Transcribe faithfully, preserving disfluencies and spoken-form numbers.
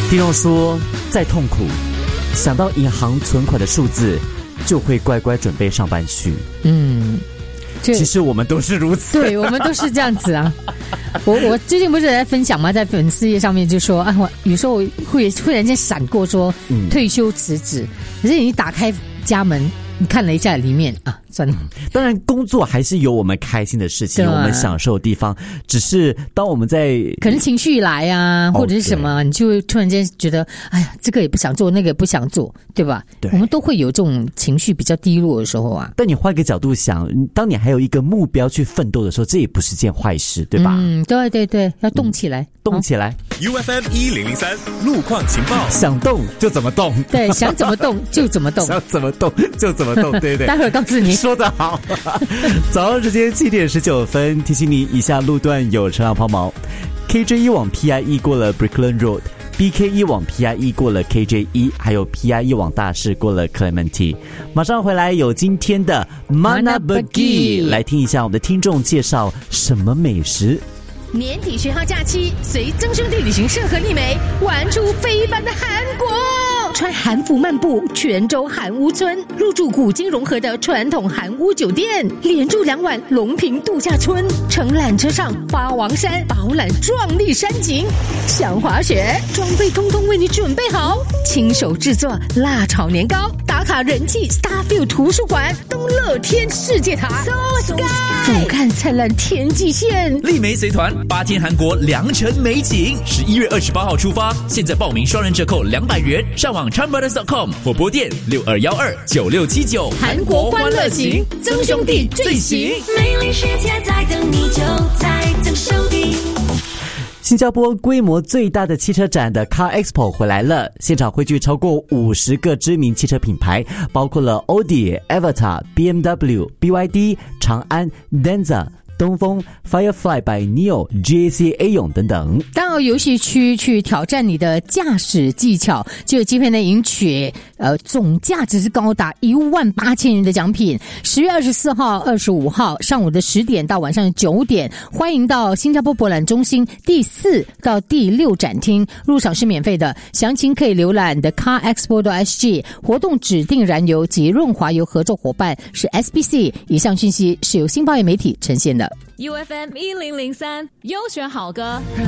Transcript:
听众说，再痛苦，想到银行存款的数字，就会乖乖准备上班去。 嗯， 其实我们都是如此， 对，我们都是这样子啊。我我最近不是在分享吗？在粉丝页上面就说啊，我有时候会忽然间闪过说、嗯、退休辞职，可是你打开家门，你看了一下里面啊，算了。 当然，工作还是有我们开心的事情，有我们享受的地方。只是当我们在可能情绪来啊，或者是什么，你就会突然间觉得，哎呀，这个也不想做，那个也不想做，对吧？对，我们都会有这种情绪比较低落的时候啊。 但你换个角度想，当你还有一个目标去奋斗的时候，这也不是件坏事，对吧？ 嗯，对对对，要动起来，嗯、 动起来。 U F M 一零零三路况情报， 想动就怎么动， 对，想怎么动就怎么动， 想怎么动就怎么动，对对。 待会儿告诉你， 说得好。早上时间七点十九分，提醒你以下路段有车辆抛锚。K J 一往 P I E 过了 Brickland Road，B K 一往 P I E 过了 K J 一，还有 P I 一往大士过了 Clementi。马上回来有今天的 Mana Bagi， 来听一下我们的听众介绍什么美食。 年底学号假期，随曾兄弟旅行社和丽梅玩出非一般的韩国。穿韩服漫步泉州韩屋村，入住古今融合的传统韩屋酒店，连住两晚龙平度假村，乘缆车上八王山饱览壮丽山景。想滑雪，装备通通为你准备好，亲手制作辣炒年糕，打卡人气 Starfield 图书馆，登乐天世界塔 So Sky， 俯瞰灿烂天际线。 丽梅随团八天韩国良辰美景，十一月二十八号出发，现在报名双人折扣两百元，上网 Chanbrothers dot com 或拨电六二一二九六七九。 韩国欢乐行，曾兄弟最行， 美丽世界在等你，就在曾兄弟。 新加坡规模最大的汽车展的 Car Expo 回来了，现场汇聚超过五十个知名汽车品牌，包括了 Audi、Avatar、B M W、B Y D、长安、Denza、东风、Firefly by Neo、G A C A 勇等等。 到游戏区去挑战你的驾驶技巧，就有机会呢赢取呃总价值是高达一万八千元的奖品。十月二十四号、二十五号上午的十点到晚上九点，欢迎到新加坡博览中心第四到第六展厅，入场是免费的。详情可以浏览的 car expo dot s g。活动指定燃油及润滑油合作伙伴是 S B C。以上讯息是由新报业媒体呈现的。 U F M 一零零三优选好歌，让